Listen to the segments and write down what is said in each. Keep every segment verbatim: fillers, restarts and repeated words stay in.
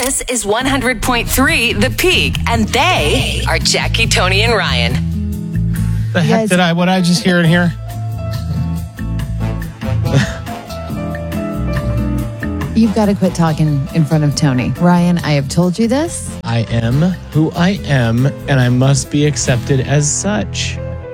This is one hundred point three The Peak, and they are Jackie, Tony, and Ryan. The heck guys- did I, what did I just hear in here? You've got to quit talking in front of Tony. Ryan, I have told you this. I am who I am, and I must be accepted as such.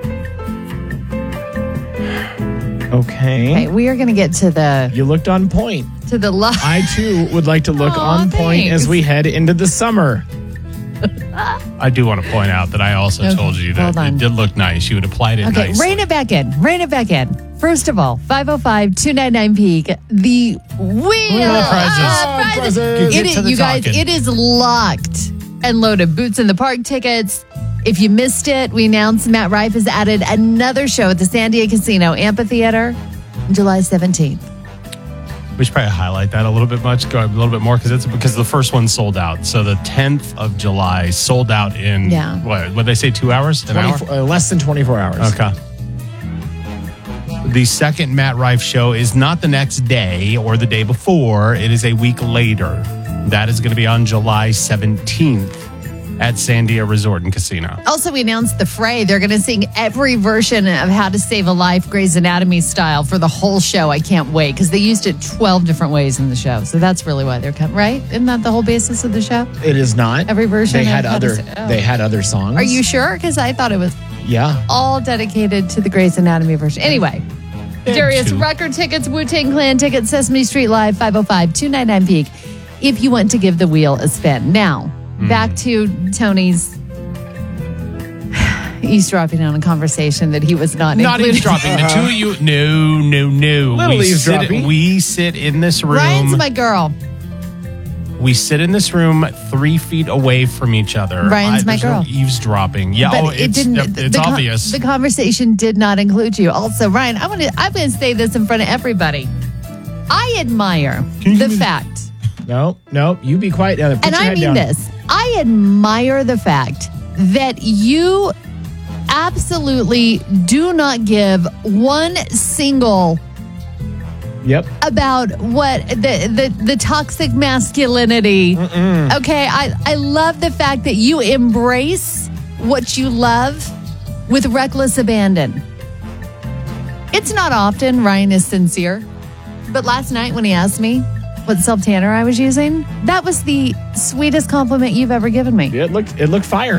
Okay. Okay, we are going to get to the You looked on point. to the lo- I, too, would like to look Aw, on point thanks. as we head into the summer. I do want to point out that I also Okay, told you that hold on. it did look nice. You had applied it Okay, nicely. rein it back in. Rein it back in. First of all, five oh five, two nine nine, Peak. The wheel of prizes. of prizes. Prizes. Get It to is, the you guys, talking. it is locked and loaded. Boots in the Park tickets. If you missed it, we announced Matt Rife has added another show at the San Diego Casino Amphitheater on July seventeenth. We should probably highlight that a little bit much, go a little bit more, because it's because the first one sold out. So the tenth of July sold out in, Yeah. what would they say, two hours? An hour? twenty-four, uh, less than twenty-four hours. Okay. The second Matt Rife show is not the next day or the day before. It is a week later. That is going to be on July seventeenth at Sandia Resort and Casino. Also, we announced The Fray. They're going to sing every version of How to Save a Life, Grey's Anatomy style, for the whole show. I can't wait, because they used it twelve different ways in the show. So that's really why they're coming, right? Isn't that the whole basis of the show? It is not. Every version They of had How to other. Sa- oh. They had other songs. Are you sure? Because I thought it was Yeah. all dedicated to the Grey's Anatomy version. Anyway, Darius, two. record tickets, Wu-Tang Clan tickets, Sesame Street Live, five oh five, two nine nine, Peak, if you want to give the wheel a spin. Now, back to Tony's eavesdropping on a conversation that he was not Not included. eavesdropping. The two of you, no, no, no. Little we sit, eavesdropping. we sit in this room. Ryan's my girl. We sit in this room three feet away from each other. Ryan's my there's no girl. eavesdropping. Yeah, But oh, it it's, didn't. it's the con- obvious. the conversation did not include you. Also, Ryan, I'm gonna I'm gonna say this in front of everybody. I admire the fact, No, no. You be quiet. Now, put and your I head mean down. this. I admire the fact that you absolutely do not give one single Yep. about what the the, the toxic masculinity. Mm-mm. Okay, I, I love the fact that you embrace what you love with reckless abandon. It's not often Ryan is sincere, but last night when he asked me what self tanner I was using, that was the sweetest compliment you've ever given me. It looked. It looked fire.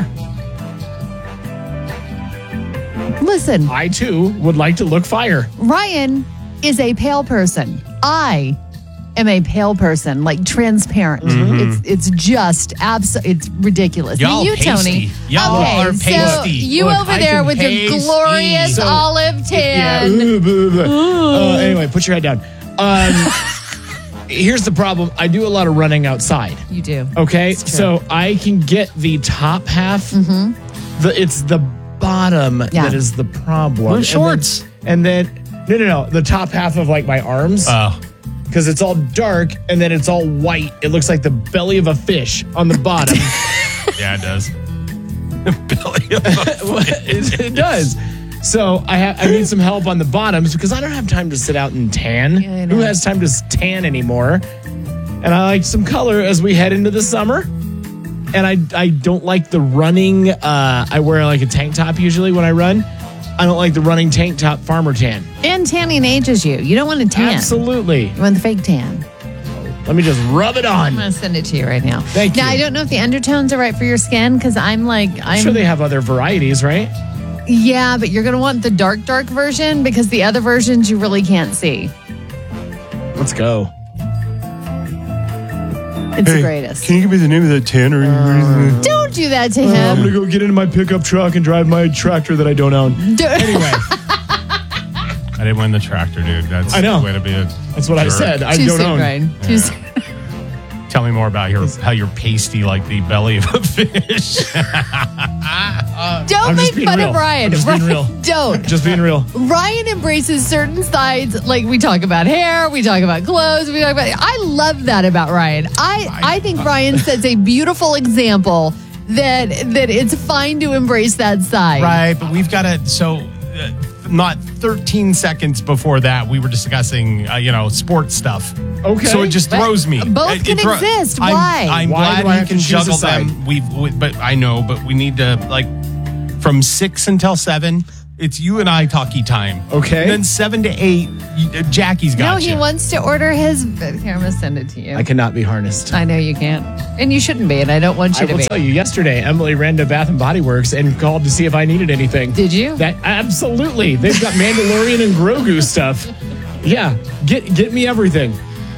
Listen, I too would like to look fire. Ryan is a pale person. I am a pale person, like transparent. It's it's just abs- it's ridiculous. Y'all you, pasty. Tony. Y'all okay, are so pasty. you Look, over I there can with your pasty. glorious So- olive Yeah. tan. Ooh, boo, boo, boo. Uh, anyway, put your head down. Um, here's the problem. I do a lot of running outside. You do. Okay, It's true. so I can get the top half. The it's the bottom Yeah. that is the problem. Wear And then- shorts. And then, no, no, no. The top half of like my arms, Oh, because it's all dark and then it's all white. It looks like the belly of a fish on the bottom. yeah, it does. Belly of a fish. it, it does. So I have I need some help on the bottoms because I don't have time to sit out and tan. Yeah, I know. Who has time to s- tan anymore? And I like some color as we head into the summer. And I I don't like the running. Uh, I wear like a tank top usually when I run. I don't like the running tank top farmer tan. And tanning ages you. You don't want to tan. Absolutely. You want the fake tan. Let me just rub it on. I'm going to send it to you right now. Thank now, you. I don't know if the undertones are right for your skin because I'm like, I'm I'm sure they have other varieties, right? Yeah, but you're going to want the dark, dark version because the other versions you really can't see. Let's go. It's the greatest. you give me the name of that tanner? Don't do that to I'm him. gonna go get into my pickup truck and drive my tractor that I don't own. Do- Anyway, I didn't win the tractor, dude. That's I know. the way to be a that's what I jerk. said. I Too don't soon, own. Ryan. Too Yeah. soon. Tell me more about your how you're pasty like the belly of a fish. Don't I'm just make being fun real. of Ryan. I'm just being Ryan- real. Don't. Just being real. Ryan embraces certain sides. Like we talk about hair, we talk about clothes, we talk about. I love that about Ryan. I I think Ryan sets a beautiful example that that it's fine to embrace that side. Right, but we've got to. So uh, not thirteen seconds before that, we were discussing, uh, you know, sports stuff. Okay. So it just But throws me. both It- can it thro- exist. I'm, Why? I'm Why glad do I we have to can choose a juggle side? them. We've, we, but I know, but we need to, like, from six until seven, it's you and I talkie time. Okay. And then seven to eight, you- uh, Jackie's got No, you. he wants to order his. Here, I'm going to send it to you. I cannot be harnessed. I know you can't. And you shouldn't be, and I don't want you I to will be. tell you, yesterday, Emily ran to Bath and Body Works and called to see if I needed anything. Did you? That absolutely. They've got Mandalorian and Grogu stuff. Yeah, get get me everything.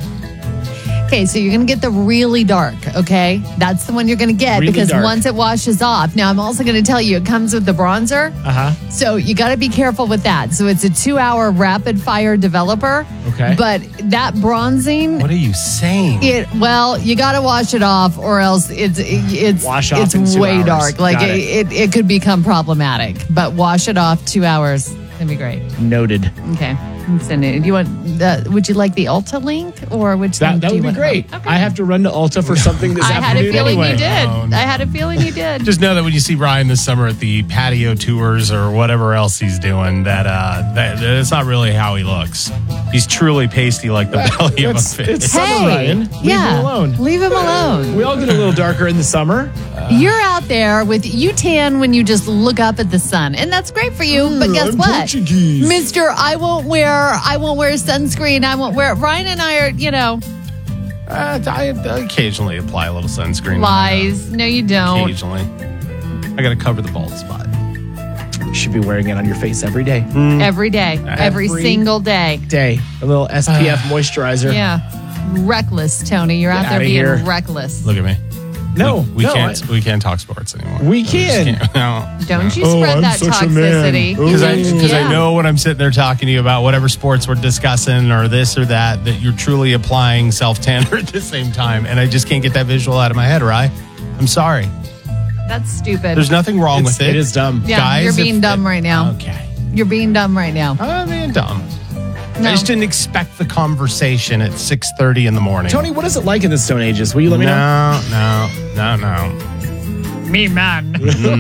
Okay, so you're going to get the really dark, okay? That's the one you're going to get Really because dark. once it washes off. Now, I'm also going to tell you it comes with the bronzer. Uh huh. So you got to be careful with that. So it's a two hour rapid fire developer. Okay. But that bronzing, What are you saying? it well, you got to wash it off or else it's it's Wash off it's in two way hours. dark. Like Got it. it. It, it could become problematic. But wash it off two hours. That'd be great. Noted. Okay. I'm sending it. Do you want the, would you like the Ulta link or which That link that do you would be want? great. Okay. I have to run to Ulta for something this I had a afternoon feeling anyway. you did. Oh, no. I had a feeling you did. Just know that when you see Ryan this summer at the patio tours or whatever else he's doing, that uh, that that's not really how he looks. He's truly pasty like the belly of a It's, fish. it's summer, hey, Ryan. Leave yeah, him alone. leave him alone. We all get a little darker in the summer. You're out there with you tan when you just look up at the sun, and that's great for you. But guess I'm what, Portuguese. Mister? I won't wear I won't wear sunscreen. I won't wear. Ryan and I are, you know, Uh, I, I occasionally apply a little sunscreen. lies. No, you don't. Occasionally, I got to cover the bald spot. You should be wearing it on your face every day. Every day, every, Every- single day. Day. A little S P F moisturizer. Yeah, reckless, Tony. You're out Get there outta being here. reckless. Look at me. No, we, we no, can't. I- we can't talk sports anymore. We just can. can't. No. Don't you Oh, spread I'm that such a man. toxicity. Because I, because Yeah. I know when I'm sitting there talking to you about whatever sports we're discussing or this or that, that you're truly applying self tanner at the same time. And I just can't get that visual out of my head, right? I'm sorry. That's stupid. There's nothing wrong It's- with it. it is dumb. Yeah, Guys, you're being if- dumb right now. Okay. You're being dumb right now. I'm being dumb. No. I just didn't expect the conversation at six thirty in the morning. Tony, what is it like in the Stone Ages? Will you let me know? no, no, no, no. Me man.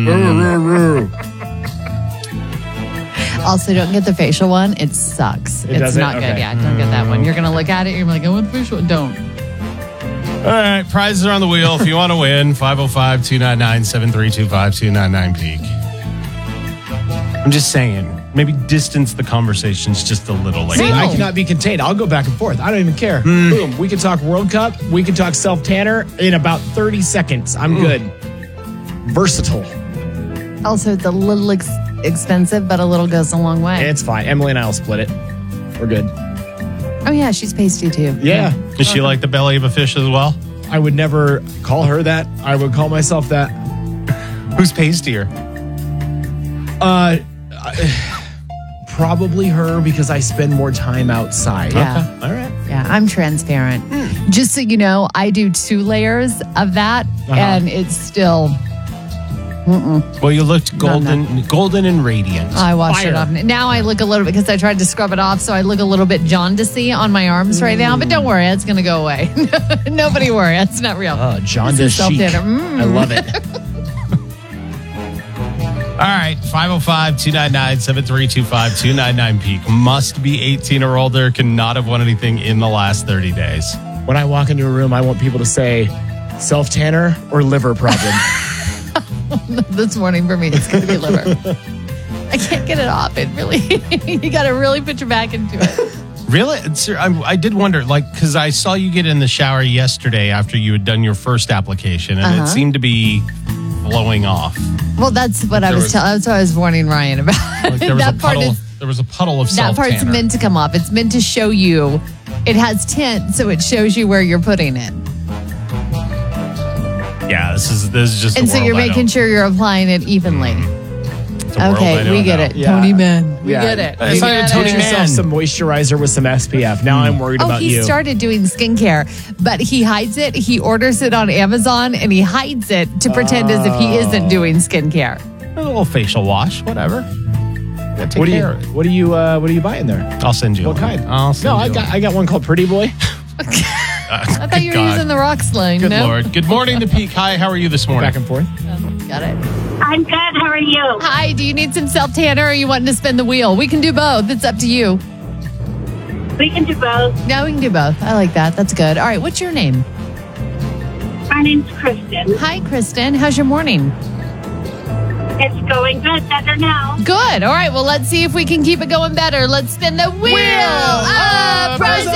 Also, don't get the facial one. It sucks. It it's doesn't? not good. Okay. Yeah, don't get that one. You're gonna look at it. You're like, I want the facial one. Don't. All right, prizes are on the wheel. If you want to win, five oh five, two nine nine, seven three two five, two nine nine peak. I'm just saying, maybe distance the conversations just a little. Like, See, No. I cannot be contained. I'll go back and forth. I don't even care. Boom. We can talk World Cup. We can talk self tanner in about thirty seconds. I'm good. Versatile. Also, it's a little ex- expensive, but a little goes a long way. It's fine. Emily and I will split it. We're good. oh yeah, she's pasty too. Yeah. is she like the belly of a fish as well? I would never call her that. I would call myself that. Who's pastier? Uh, I- probably her because I spend more time outside. Yeah. All right. Yeah, I'm transparent. Just so you know, I do two layers of that, and it's still. Well, you looked golden, golden and radiant. I wash Fire. it off. Now I look a little bit because I tried to scrub it off, so I look a little bit jaundicey on my arms right now. But don't worry, it's going to go away. Nobody worry, it's not real. Oh, John This is does chic. self-tanner. Mm. I love it. All right, five oh five, two nine nine, seven three two five, two nine nine peak. Must be eighteen or older, cannot have won anything in the last thirty days. When I walk into a room, I want people to say self tanner or liver problem. This morning for me, it's going to be liver. I can't get it off. It really, you got to really put your back into it. Really? It's- I, I did wonder, like, because I saw you get in the shower yesterday after you had done your first application, and Uh-huh. it seemed to be blowing off. Well, that's what I There was, was- telling. That's what I was warning Ryan about. Like there was that a part puddle. is There was a puddle of that self part's tanner. meant to come off. It's meant to show you. It has tint, so it shows you where you're putting it. Yeah, this is this is just. And a so world you're I making don't- sure you're applying it evenly. it's a world I Okay, don't we get know. it. Yeah. Tony Man. We Yeah. get it. It's We like a get Tony it. Man. Yourself some moisturizer with some S P F. Now I'm worried Oh, about he you. started doing skincare, but he hides it. He orders it on Amazon and he hides it to pretend as if he isn't doing skincare. A little facial wash, whatever. Gotta take what do you care of it. what do you uh, what are you buying there? I'll send you. What a link. kind? I'll send no, you I a got link. I got one called Pretty Boy. I thought you were God. using the rock sling. Good no? Lord. Good morning, the peak. Hi, how are you this morning? Back and forth. Got it. I'm good. How are you? Hi, do you need some self-tanner or are you wanting to spin the wheel? We can do both. It's up to you. We can do both. No, we can do both. I like that. That's good. All right, what's your name? My name's Kristen. Hi, Kristen. How's your morning? It's going good. Better now. Good. All right, well, let's see if we can keep it going better. Let's spin the wheel, wheel of prizes.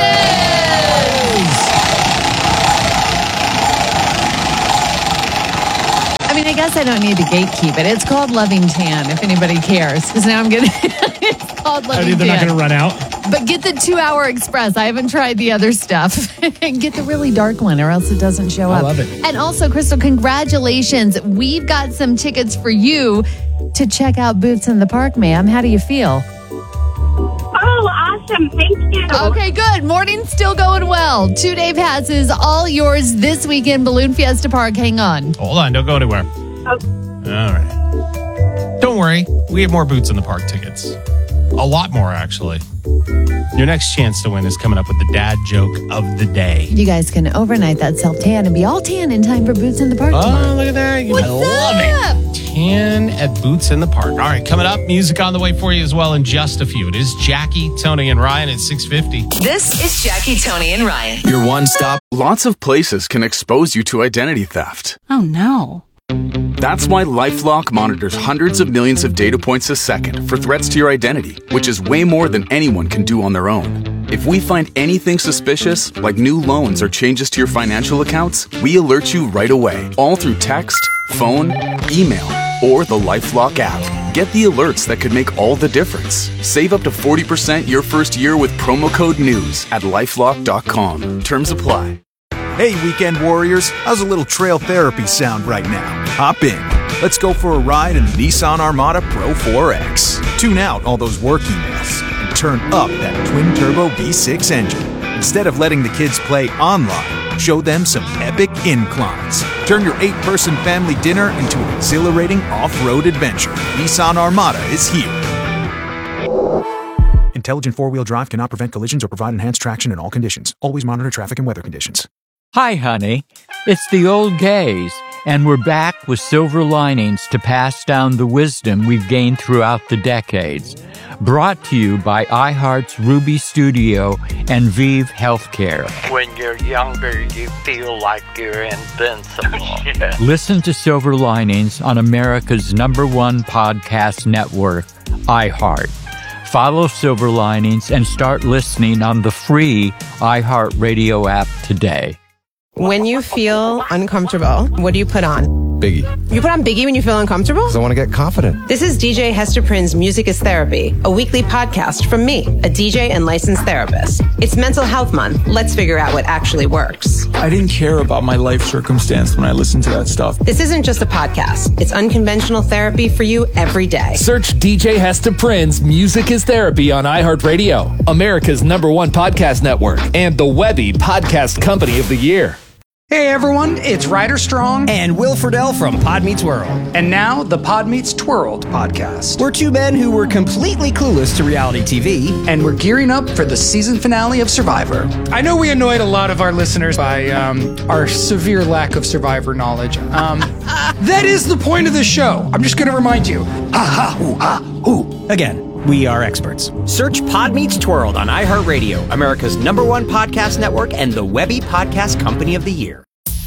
I mean, I guess I don't need to gatekeep it. It's called Loving Tan, if anybody cares, because now I'm getting it's called Loving I mean, they're Tan. not going to run out. But get the two-hour express. I haven't tried the other stuff. And get the really dark one, or else it doesn't show I up. love it. And also, Crystal, congratulations. We've got some tickets for you to check out Boots in the Park, ma'am. How do you feel? Oh, awesome. Thank you. Okay, good. Morning's still going well. Two-day passes, all yours this weekend, Balloon Fiesta Park. Hang on. Hold on. Don't go anywhere. Okay. All right. Don't worry. We have more Boots in the Park tickets. A lot more, actually. Your next chance to win is coming up with the dad joke of the day. You guys can overnight that self-tan and be all tan in time for Boots in the Park tomorrow. Oh, look at that. What's I love up? it. Tan at Boots in the Park. All right, coming up, music on the way for you as well in just a few. It is Jackie, Tony, and Ryan at six fifty. This is Jackie, Tony, and Ryan. Your one stop. Lots of places can expose you to identity theft. Oh, no. That's why LifeLock monitors hundreds of millions of data points a second for threats to your identity, which is way more than anyone can do on their own. If we find anything suspicious, like new loans or changes to your financial accounts, we alert you right away, all through text, phone, email, or the LifeLock app. Get the alerts that could make all the difference. Save up to forty percent your first year with promo code NEWS at lifelock dot com. Terms apply. Hey, weekend warriors, how's a little trail therapy sound right now? Hop in. Let's go for a ride in the Nissan Armada Pro four X. Tune out all those work emails and turn up that twin-turbo V six engine. Instead of letting the kids play online, show them some epic inclines. Turn your eight-person family dinner into an exhilarating off-road adventure. Nissan Armada is here. Intelligent four-wheel drive cannot prevent collisions or provide enhanced traction in all conditions. Always monitor traffic and weather conditions. Hi, honey. It's the old gays, and we're back with silver linings to pass down the wisdom we've gained throughout the decades. Brought to you by iHeart's Ruby Studio and Vive Healthcare. When you're younger, you feel like you're invincible. Yeah. Listen to Silver Linings on America's number one podcast network, iHeart. Follow Silver Linings and start listening on the free iHeartRadio app today. When you feel uncomfortable, what do you put on? Biggie. You put on Biggie when you feel uncomfortable? Because I want to get confident. This is D J Hester Prynne's Music is Therapy, a weekly podcast from me, a D J and licensed therapist. It's Mental Health Month. Let's figure out what actually works. I didn't care about my life circumstance when I listened to that stuff. This isn't just a podcast. It's unconventional therapy for you every day. Search D J Hester Prynne's Music is Therapy on iHeartRadio, America's number one podcast network, and the Webby Podcast Company of the Year. Hey everyone, it's Ryder Strong and Will Friedle from Pod Meets World. And now, the Pod Meets Twirled podcast. We're two men who were completely clueless to reality T V, and we're gearing up for the season finale of Survivor. I know we annoyed a lot of our listeners by um, our severe lack of Survivor knowledge. Um, that is the point of the show. I'm just going to remind you. Ha ha, hoo, ha, hoo. Again, we are experts. Search Pod Meets Twirled on iHeartRadio, America's number one podcast network and the Webby Podcast Company of the Year.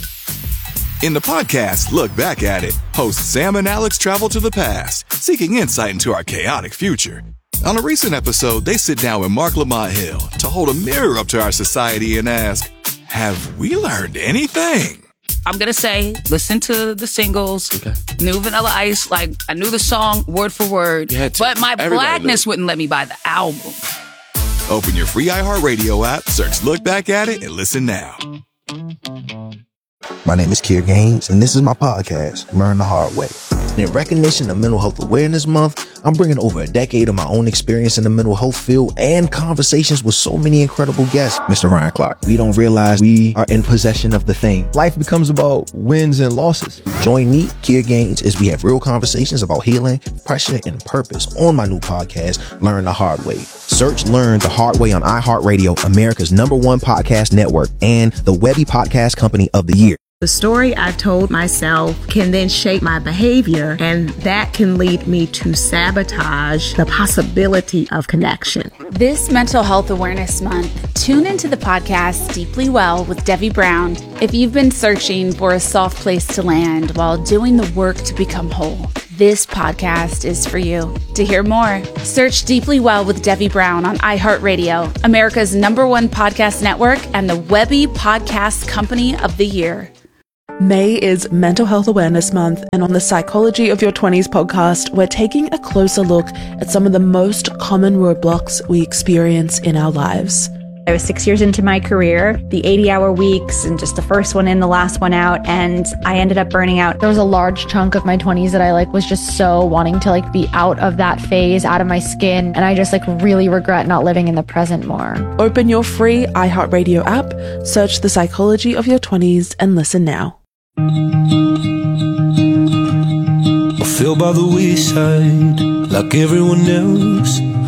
In the podcast, Look Back at It, hosts Sam and Alex travel to the past, seeking insight into our chaotic future. On a recent episode, they sit down with Mark Lamont Hill to hold a mirror up to our society and ask, have we learned anything? I'm going to say, listen to the singles, okay. New Vanilla Ice, like, I knew the song word for word, but my blackness wouldn't let me buy the album. Open your free iHeartRadio app, search Look Back at It, and listen now. My name is Kier Gaines, and this is my podcast, Learn the Hard Way. And in recognition of Mental Health Awareness Month, I'm bringing over a decade of my own experience in the mental health field and conversations with so many incredible guests. Mister Ryan Clark, we don't realize we are in possession of the thing. Life becomes about wins and losses. Join me, Kia Gaines, as we have real conversations about healing, pressure, and purpose on my new podcast, Learn the Hard Way. Search Learn the Hard Way on iHeartRadio, America's number one podcast network, and the Webby Podcast Company of the Year. The story I've told myself can then shape my behavior, and that can lead me to sabotage the possibility of connection. This Mental Health Awareness Month, tune into the podcast Deeply Well with Debbie Brown if you've been searching for a soft place to land while doing the work to become whole. This podcast is for you. To hear more, search Deeply Well with Debbie Brown on iHeartRadio, America's number one podcast network, and the Webby Podcast Company of the Year. May is Mental Health Awareness Month, and on the Psychology of Your twenties podcast, we're taking a closer look at some of the most common roadblocks we experience in our lives. I was six years into my career, the eighty hour weeks and just the first one in, the last one out, and I ended up burning out. There was a large chunk of my twenties that I like was just so wanting to like be out of that phase, out of my skin, and I just like really regret not living in the present more. Open your free iHeartRadio app, search The Psychology of Your twenties, and listen now. I feel by the wayside like everyone else.